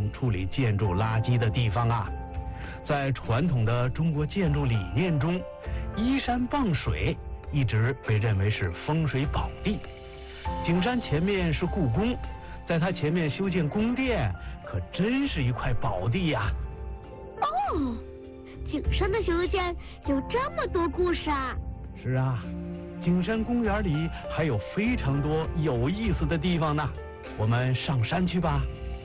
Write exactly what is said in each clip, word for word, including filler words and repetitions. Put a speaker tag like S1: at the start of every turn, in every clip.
S1: 处理建筑垃圾的地方啊。在传统的中国建筑理念中，依山傍水一直被认为是风水宝地。景山前面是故宫，在它前面修建宫殿，可真是一块宝地呀。
S2: 哦，景山的修建有这么多故事啊！
S1: 是啊，景山公园里还有非常多有意思的地方呢。我们上山去吧。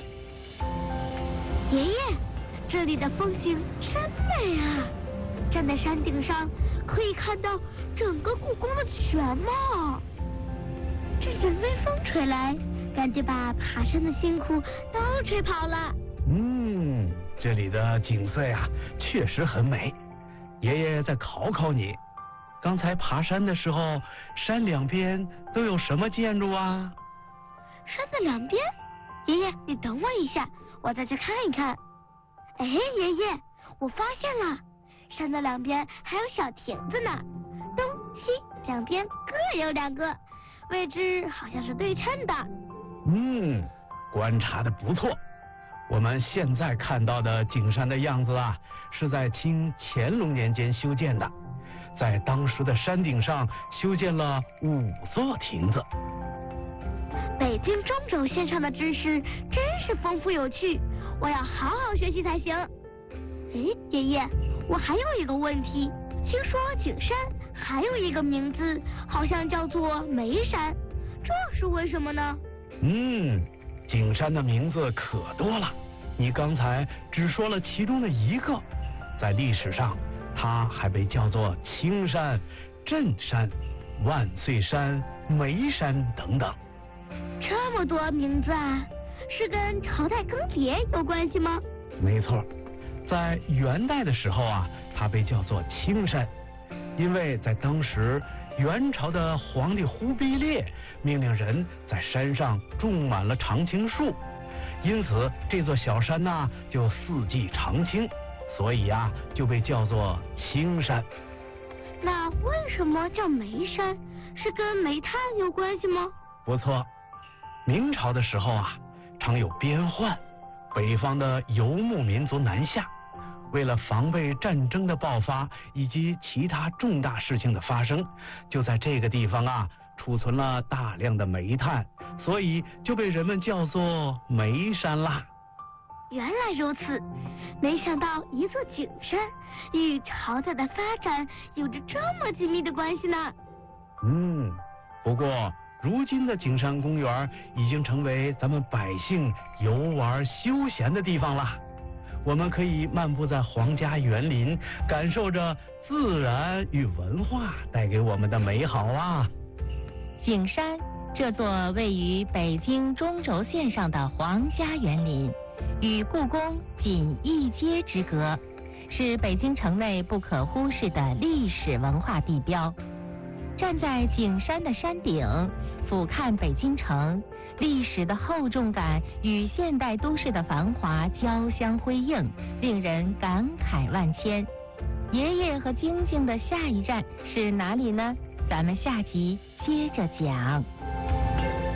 S2: 爷爷，这里的风景真美啊！站在山顶上，可以看到整个故宫的全貌。这阵微风吹来，感觉把爬山的辛苦都吹跑了。
S1: 嗯，这里的景色呀，确实很美。爷爷再考考你，刚才爬山的时候，山两边都有什么建筑啊？
S2: 山的两边？爷爷，你等我一下，我再去看一看。哎，爷爷，我发现了，山的两边还有小亭子呢，东西两边各有两个，位置好像是对称的。
S1: 嗯，观察的不错。我们现在看到的景山的样子啊，是在清乾隆年间修建的，在当时的山顶上修建了五座亭子。
S2: 北京中轴线上的知识真是丰富有趣，我要好好学习才行。哎，爷爷，我还有一个问题，听说景山还有一个名字，好像叫做眉山，这是为什么呢？
S1: 嗯，景山的名字可多了，你刚才只说了其中的一个。在历史上，它还被叫做青山、镇山、万岁山、眉山等等。
S2: 这么多名字啊，是跟朝代更迭有关系吗？
S1: 没错，在元代的时候啊，它被叫做青山，因为在当时元朝的皇帝忽必烈命令人在山上种满了常青树，因此这座小山呐、啊、就四季常青，所以啊就被叫做青山。
S2: 那为什么叫眉山？是跟煤炭有关系吗？
S1: 不错，明朝的时候啊，常有边患，北方的游牧民族南下，为了防备战争的爆发以及其他重大事情的发生，就在这个地方啊储存了大量的煤炭，所以就被人们叫做煤山啦。
S2: 原来如此，没想到一座景山与朝代的发展有着这么紧密的关系呢。
S1: 嗯，不过如今的景山公园已经成为咱们百姓游玩休闲的地方了。我们可以漫步在皇家园林，感受着自然与文化带给我们的美好啊。
S3: 景山，这座位于北京中轴线上的皇家园林，与故宫仅一街之隔，是北京城内不可忽视的历史文化地标。站在景山的山顶，俯瞰北京城，历史的厚重感与现代都市的繁华交相辉映，令人感慨万千。爷爷和晶晶的下一站是哪里呢？咱们下集接着讲。